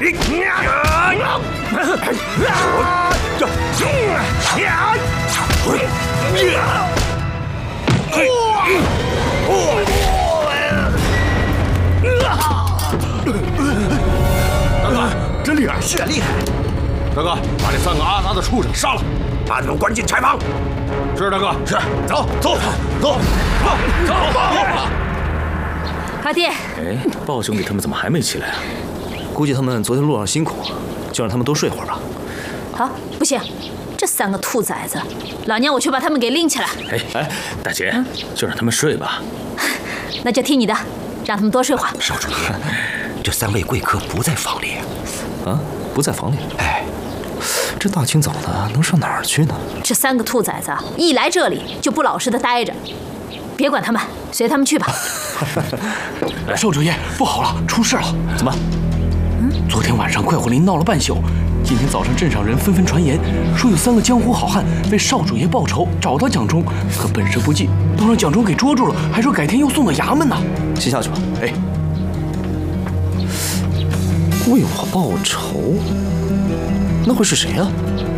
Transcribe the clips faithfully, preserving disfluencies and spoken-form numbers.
大哥，真厉害！是啊，厉害！大哥，把这三个阿达的畜生杀了，把他们关进柴房。是，大哥。是，走走走走走走。 阿爹， 哎，豹兄弟他们怎么还没起来啊？ 估计他们昨天路上辛苦，就让他们多睡会儿吧。 好，不行，这三个兔崽子，老娘我去把他们给拎起来。 哎哎，大姐，嗯、就让他们睡吧。 那就听你的，让他们多睡会儿。 少主爷，这三位贵客不在房里。 啊，不在房里？哎，这大清早的能上哪儿去呢？ 这三个兔崽子一来这里就不老实的待着，别管他们，随他们去吧。 少主爷，不好了，出事了！ 怎么？ 嗯，昨天晚上快活林闹了半宿，今天早上镇上人纷纷传言，说有三个江湖好汉为少主爷报仇，找到蒋忠，可本事不济，都让蒋忠给捉住了，还说改天又送到衙门呢。 先下去吧。 哎， 为我报仇，那会是谁呀、啊？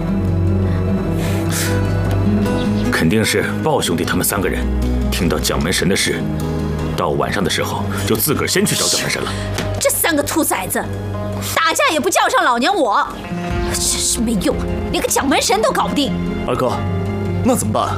肯定是豹兄弟他们三个人，听到蒋门神的事，到晚上的时候就自个儿先去找蒋门神了。 这三个兔崽子，打架也不叫上老娘我，真是没用，连个蒋门神都搞不定。 二哥，那怎么办？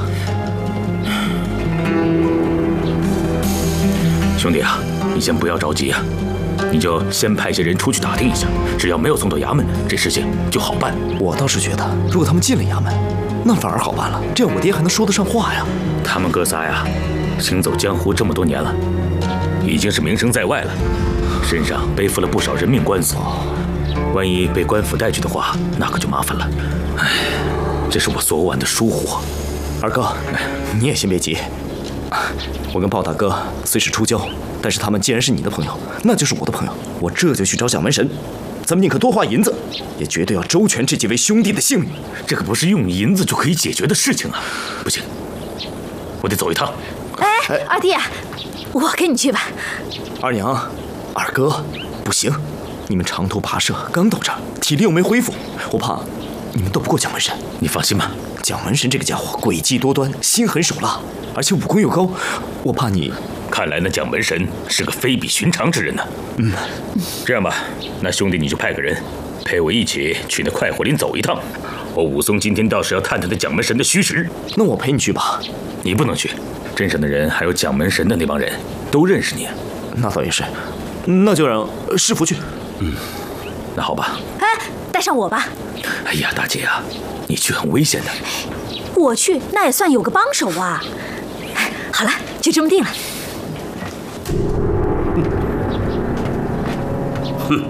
兄弟啊，你先不要着急啊，你就先派些人出去打听一下，只要没有送到衙门，这事情就好办。 我倒是觉得，如果他们进了衙门，那反而好办了，这样我爹还能说得上话呀。 他们哥仨呀，行走江湖这么多年了，已经是名声在外了，身上背负了不少人命官司，万一被官府带去的话，那可就麻烦了。唉，这是我昨晚的疏忽。 二哥，你也先别急，我跟豹大哥虽是出交，但是他们既然是你的朋友，那就是我的朋友，我这就去找蒋门神。咱们宁可多花银子，也绝对要周全这几位兄弟的性命。 这可不是用银子就可以解决的事情啊！不行，我得走一趟。 哎，二弟，我跟你去吧。 二娘，二哥，不行，你们长途跋涉，刚到这儿，体力又没恢复，我怕你们斗不过蒋门神。 你放心吧， 蒋门神这个家伙诡计多端，心狠手辣，而且武功又高，我怕你。 看来那蒋门神是个非比寻常之人呢。 嗯， 这样吧，那兄弟你就派个人陪我一起去那快活林走一趟。我武松今天倒是要探探那蒋门神的虚实。 那我陪你去吧。 你不能去，镇上的人还有蒋门神的那帮人都认识你。 那倒也是，那就让师傅去。 嗯，那好吧。 哎，带上我吧。 哎呀，大姐啊，你去很危险的。 我去，那也算有个帮手啊。好了，就这么定了。 哼，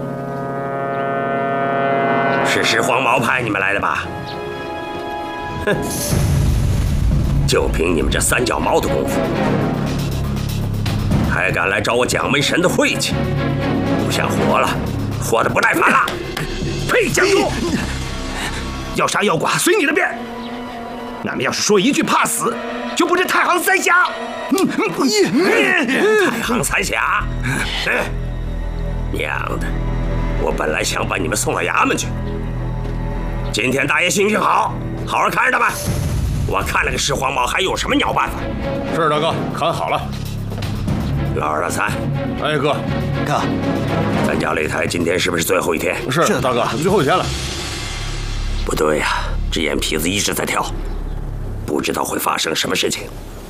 是石黄毛派你们来的吧？哼，就凭你们这三脚猫的功夫，还敢来找我蒋门神的晦气？不想活了，活得不耐烦了！呸！蒋忠，要杀要剐随你的便。俺们要是说一句怕死，就不是太行三峡。太行三峡，娘的！我本来想把你们送到衙门去，今天大爷心情好，好好看着他们。我看那个石黄毛还有什么鸟办法？ 是大哥，看好了。 老二、老三， 哎哥， 哥， 咱家擂台今天是不是最后一天？ 是是大哥，最后一天了。 不对呀、啊，这眼皮子一直在跳，不知道会发生什么事情。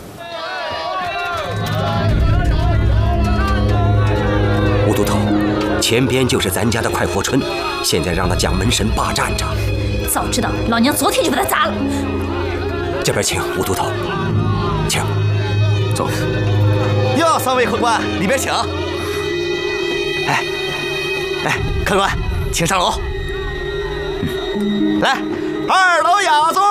吴都头，前边就是咱家的快活村，现在让那蒋门神霸占着。 早知道，老娘昨天就把他砸了。 这边请，吴都头，请。 走。 哟，三位客官，里边请。哎，哎，客官，请上楼。嗯、来，二楼雅座。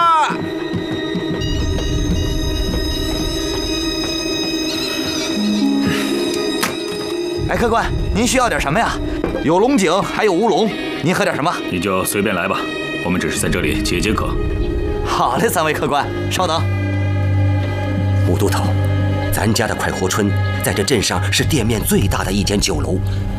哎，客官，您需要点什么呀？有龙井，还有乌龙，您喝点什么？ 你就随便来吧，我们只是在这里解解渴。 好嘞，三位客官，稍等。 吴都头，咱家的快活村在这镇上是店面最大的一间酒楼，